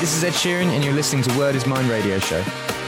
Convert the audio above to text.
this is Ed Sheeran and you're listening to Word Is Mine radio show.